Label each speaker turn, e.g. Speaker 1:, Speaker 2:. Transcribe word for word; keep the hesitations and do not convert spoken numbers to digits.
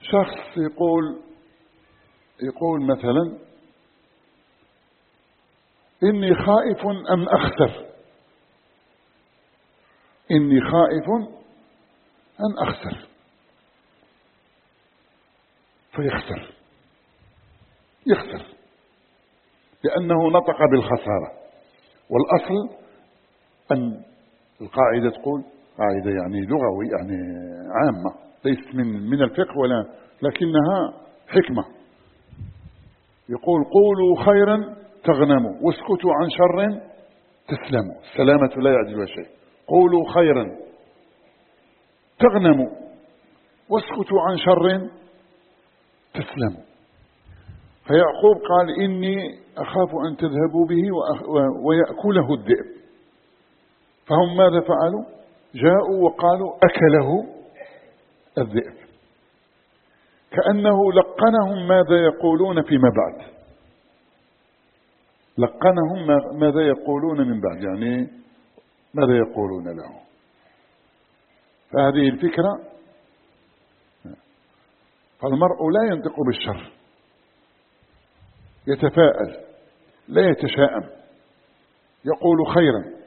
Speaker 1: شخص يقول يقول مثلا إني خائف أن أخسر، إني خائف أن أخسر، فيخسر يخسر لأنه نطق بالخسارة. والأصل أن القاعدة تقول، قاعدة يعني لغوي يعني عامة ليست من من الفقه ولا، لكنها حكمة. يقول قولوا خيرا تغنموا واسكتوا عن شر تسلموا، السلامة لا يعدلها شيء. قولوا خيرا تغنموا واسكتوا عن شر تسلموا. فيعقوب قال إني أخاف أن تذهبوا به ويأكله الذئب. فهم ماذا فعلوا؟ جاءوا وقالوا أكله الذئب، كأنه لقنهم ماذا يقولون فيما بعد، لقنهم ماذا يقولون من بعد، يعني ماذا يقولون له. فهذه الفكرة. فالمرء لا ينطق بالشر، يتفاءل لا يتشائم، يقول خيرا